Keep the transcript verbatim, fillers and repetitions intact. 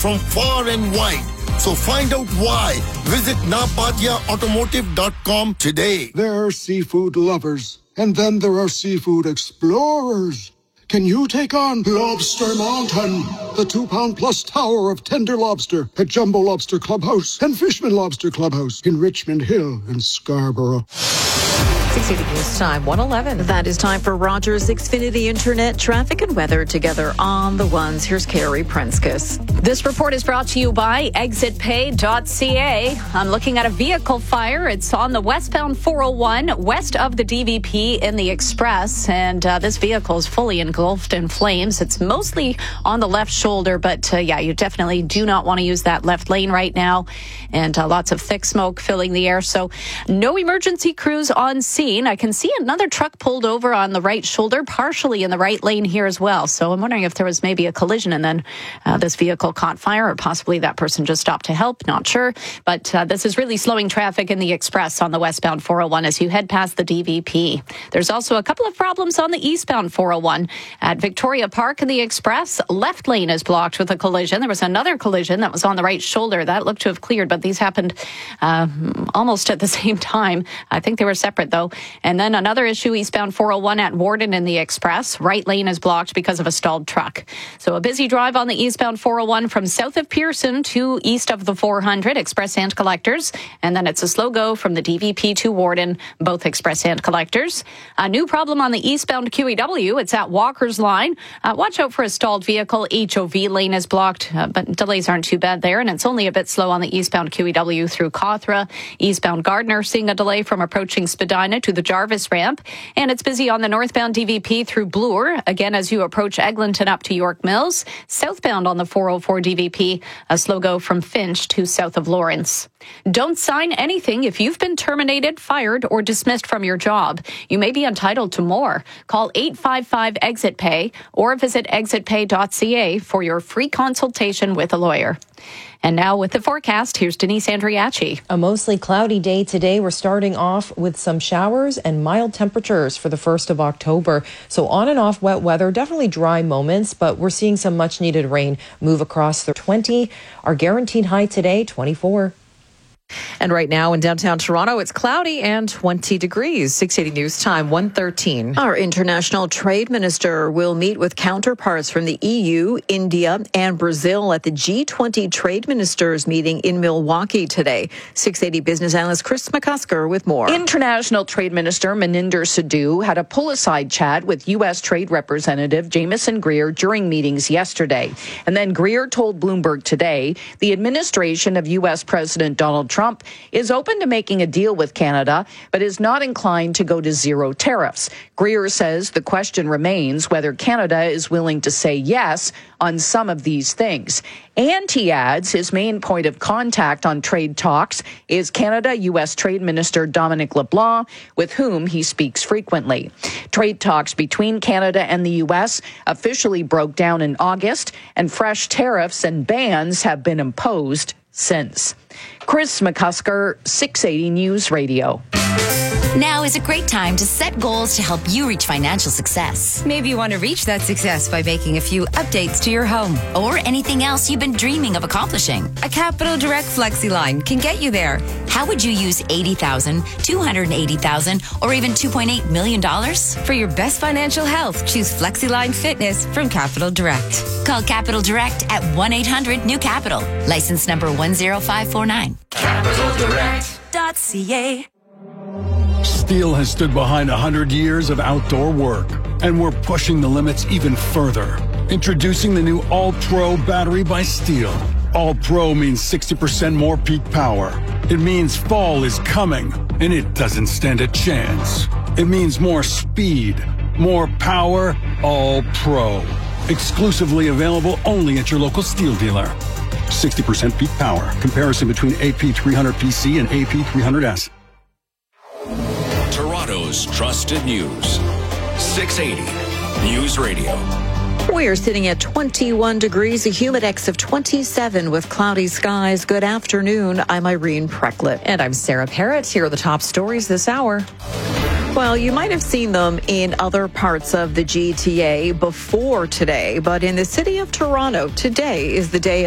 from far and wide. So find out why. Visit napadia automotive dot com today. There are seafood lovers, and then there are seafood explorers. Can you take on Lobster Mountain, the two-pound plus tower of tender lobster at Jumbo Lobster Clubhouse and Fishman Lobster Clubhouse in Richmond Hill and Scarborough? six eighty News Time, one eleven. That is time for Rogers Xfinity Internet traffic and weather together on the ones. Here's Carrie Prenskus. This report is brought to you by exit pay dot c a. I'm looking at a vehicle fire. It's on the westbound four oh one, west of the D V P in the Express. And uh, this vehicle is fully engulfed in flames. It's mostly on the left shoulder, but uh, yeah, you definitely do not want to use that left lane right now. And uh, lots of thick smoke filling the air. So no emergency crews on scene. I can see another truck pulled over on the right shoulder, partially in the right lane here as well. So I'm wondering if there was maybe a collision and then uh, this vehicle caught fire, or possibly that person just stopped to help. Not sure. But uh, this is really slowing traffic in the Express on the westbound four oh one as you head past the D V P. There's also a couple of problems on the eastbound four oh one at Victoria Park in the Express. Left lane is blocked with a collision. There was another collision that was on the right shoulder. That looked to have cleared, but these happened uh, almost at the same time. I think they were separate, though. And then another issue, eastbound four oh one at Warden in the Express. Right lane is blocked because of a stalled truck. So a busy drive on the eastbound four oh one from south of Pearson to east of the four hundred, express and collectors. And then it's a slow go from the D V P to Warden, both express and collectors. A new problem on the eastbound Q E W. It's at Walker's Line. Uh, watch out for a stalled vehicle. H O V lane is blocked, uh, but delays aren't too bad there. And it's only a bit slow on the eastbound Q E W through Cawthra. Eastbound Gardner seeing a delay from approaching Spadina to the Jarvis ramp. And it's busy on the northbound D V P through Bloor. Again, as you approach Eglinton up to York Mills. Southbound on the four oh four D V P, a slow go from Finch to south of Lawrence. Don't sign anything if you've been terminated, fired, or dismissed from your job. You may be entitled to more. Call eight five five exit pay or visit exit pay dot c a for your free consultation with a lawyer. And now with the forecast, here's Denise Andriachi. A mostly cloudy day today. We're starting off with some showers and mild temperatures for the first of October. So on and off wet weather, definitely dry moments, but we're seeing some much needed rain move across the twenty. Our guaranteed high today, twenty-four. And right now in downtown Toronto, it's cloudy and twenty degrees. six eighty News Time, one thirteen. Our international trade minister will meet with counterparts from the E U, India, and Brazil at the G twenty trade ministers meeting in Milwaukee today. six eighty business analyst Chris McCusker with more. International Trade Minister Maninder Sidhu had a pull-aside chat with U S Trade Representative Jamieson Greer during meetings yesterday. And then Greer told Bloomberg today the administration of U S President Donald Trump is open to making a deal with Canada, but is not inclined to go to zero tariffs. Greer says the question remains whether Canada is willing to say yes on some of these things. And he adds his main point of contact on trade talks is Canada U S Trade Minister Dominic LeBlanc, with whom he speaks frequently. Trade talks between Canada and the U S officially broke down in August, and fresh tariffs and bans have been imposed since. Chris McCusker, six eighty News Radio. Now is a great time to set goals to help you reach financial success. Maybe you want to reach that success by making a few updates to your home. Or anything else you've been dreaming of accomplishing. A Capital Direct FlexiLine can get you there. How would you use eighty thousand dollars, two hundred eighty thousand dollars, or even two point eight million dollars? For your best financial health, choose FlexiLine Fitness from Capital Direct. Call Capital Direct at one eight hundred new capital. License number one zero five four nine. Capital Direct dot c a. Steel has stood behind one hundred years of outdoor work, and we're pushing the limits even further. Introducing the new All-Pro battery by Steel. All-Pro means sixty percent more peak power. It means fall is coming, and it doesn't stand a chance. It means more speed, more power, All-Pro. Exclusively available only at your local Steel dealer. sixty percent peak power. Comparison between A P three hundred P C and A P three hundred S. Toronto's trusted news. six eighty News Radio. We are sitting at twenty-one degrees, a humidex of twenty-seven with cloudy skies. Good afternoon. I'm Irene Precklett. And I'm Sarah Parrott. Here are the top stories this hour. Well, you might have seen them in other parts of the G T A before today, but in the city of Toronto, today is the day